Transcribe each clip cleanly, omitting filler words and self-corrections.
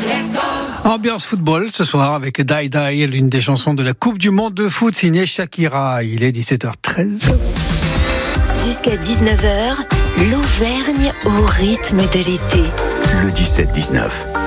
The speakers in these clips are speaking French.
Ambiance football ce soir avec Die Die, l'une des chansons de la Coupe du Monde de foot signée Shakira. Il est 17h13. Jusqu'à 19h, l'Auvergne au rythme de l'été. Le 17-19.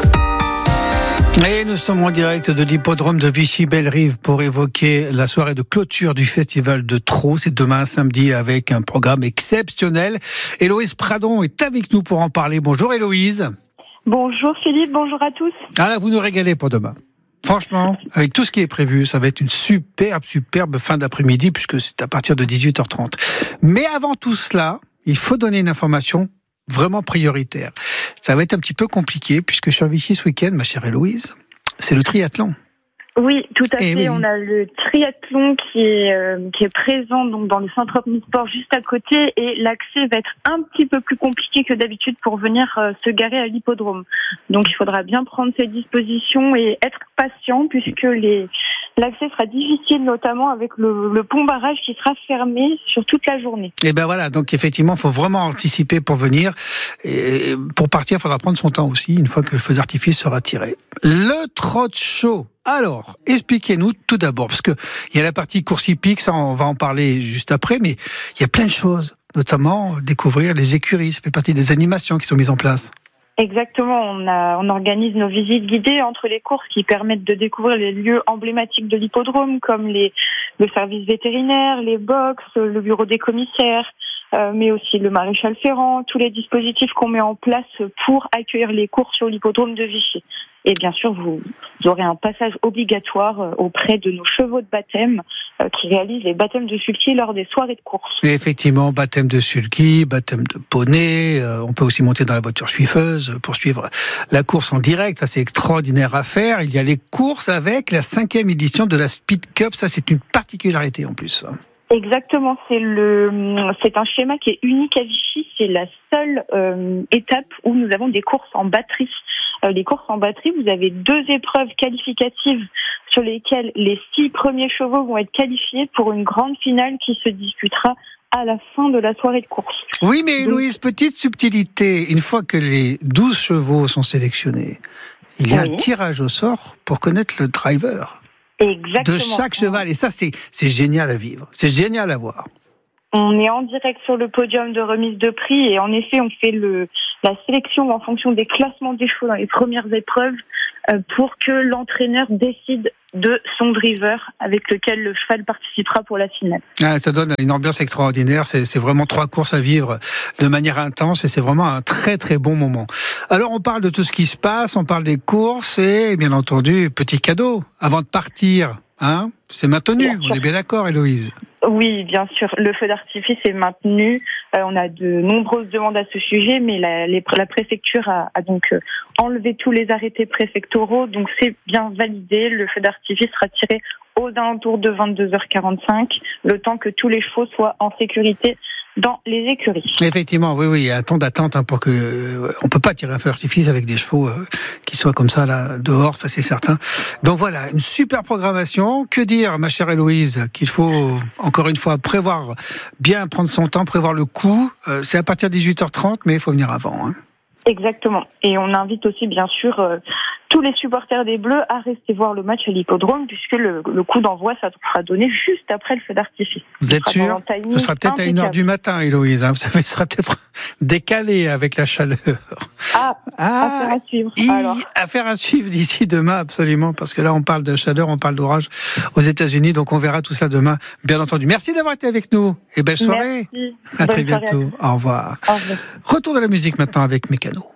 Et nous sommes en direct de l'hippodrome de Vichy-Bellerive pour évoquer la soirée de clôture du festival de Trot. C'est demain samedi avec un programme exceptionnel. Héloïse Pradon est avec nous pour en parler. Bonjour Héloïse. Bonjour Philippe, bonjour à tous. Ah là, vous nous régalez pour demain. Franchement, avec tout ce qui est prévu, ça va être une superbe fin d'après-midi puisque c'est à partir de 18h30. Mais avant tout cela, il faut donner une information vraiment prioritaire. Ça va être un petit peu compliqué puisque sur Vichy ce week-end, ma chère Héloïse, c'est le triathlon. Oui, tout à fait. Oui. On a le triathlon qui est présent donc dans le centre omnisport juste à côté et l'accès va être un petit peu plus compliqué que d'habitude pour venir se garer à l'hippodrome. Donc il faudra bien prendre ses dispositions et être patient puisque l'accès sera difficile, notamment avec le pont barrage qui sera fermé sur toute la journée. Et ben voilà, donc effectivement, il faut vraiment anticiper pour venir. Et pour partir, il faudra prendre son temps aussi, une fois que le feu d'artifice sera tiré. Le trot show. Alors, expliquez-nous tout d'abord, parce que il y a la partie course hippique, ça on va en parler juste après, mais il y a plein de choses, notamment découvrir les écuries, ça fait partie des animations qui sont mises en place. Exactement, on organise nos visites guidées entre les courses qui permettent de découvrir les lieux emblématiques de l'hippodrome comme le service vétérinaire, les box, le bureau des commissaires, mais aussi le maréchal Ferrand, tous les dispositifs qu'on met en place pour accueillir les courses sur l'hippodrome de Vichy. Et bien sûr, vous aurez un passage obligatoire auprès de nos chevaux de baptême qui réalisent les baptêmes de sulky lors des soirées de course. Et effectivement, baptême de sulky, baptême de poney, on peut aussi monter dans la voiture suiveuse pour suivre la course en direct, ça c'est extraordinaire à faire. Il y a les courses avec la 5e édition de la Speed Cup, ça c'est une particularité en plus. Exactement, c'est un schéma qui est unique à Vichy, c'est la seule étape où nous avons des courses en batterie. Les courses en batterie, vous avez 2 épreuves qualificatives sur lesquelles les 6 premiers chevaux vont être qualifiés pour une grande finale qui se disputera à la fin de la soirée de course. Oui, mais Héloïse, petite subtilité, une fois que les 12 chevaux sont sélectionnés, il y a un tirage au sort pour connaître le driver. Exactement. De chaque cheval, et ça c'est génial à vivre, c'est génial à voir. On est en direct sur le podium de remise de prix et en effet on fait la sélection en fonction des classements des chevaux dans les premières épreuves pour que l'entraîneur décide de son driver avec lequel le cheval participera pour la finale. Ah, ça donne une ambiance extraordinaire, c'est vraiment 3 courses à vivre de manière intense et c'est vraiment un très très bon moment. Alors on parle de tout ce qui se passe, on parle des courses et bien entendu, petit cadeau avant de partir, hein, c'est maintenu, on est bien d'accord Héloïse? Oui, bien sûr. Le feu d'artifice est maintenu. On a de nombreuses demandes à ce sujet, mais la préfecture a donc enlevé tous les arrêtés préfectoraux. Donc c'est bien validé. Le feu d'artifice sera tiré aux alentours de 22h45, le temps que tous les chevaux soient en sécurité dans les écuries. Effectivement, oui, il y a un temps d'attente pour que on peut pas tirer un feu d'artifice avec des chevaux qui soient comme ça là dehors, ça c'est certain. Donc voilà, une super programmation. Que dire, ma chère Héloïse, qu'il faut encore une fois prévoir, bien prendre son temps, prévoir le coup. C'est à partir de 18h30, mais il faut venir avant. Hein. Exactement. Et on invite aussi bien sûr tous les supporters des Bleus à rester voir le match à l'hippodrome puisque le coup d'envoi ça sera donné juste après le feu d'artifice. Vous êtes sûr? Ce sera peut-être à 1h du matin, Héloïse. Hein. Vous savez, ce sera peut-être décalé avec la chaleur. Affaire à suivre. Alors. Affaire à suivre d'ici demain, absolument, parce que là on parle de chaleur, on parle d'orage aux États-Unis, donc on verra tout ça demain, bien entendu. Merci d'avoir été avec nous et belle soirée. Merci. À très bientôt. Au revoir. Au revoir. Retour de la musique maintenant avec Mécano.